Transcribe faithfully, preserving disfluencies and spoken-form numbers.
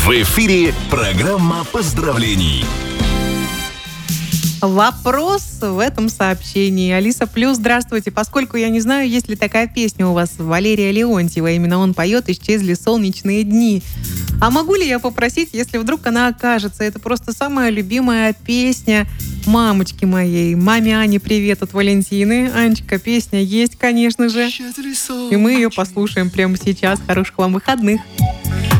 В эфире программа поздравлений. Вопрос в этом сообщении. Алиса Плюс, здравствуйте. Поскольку я не знаю, есть ли такая песня у вас Валерия Леонтьева, именно он поет «Исчезли солнечные дни». А могу ли я попросить, если вдруг она окажется? Это просто самая любимая песня мамочки моей. Маме Ане привет от Валентины. Анечка, песня есть, конечно же. И мы ее послушаем прямо сейчас. Хороших вам выходных.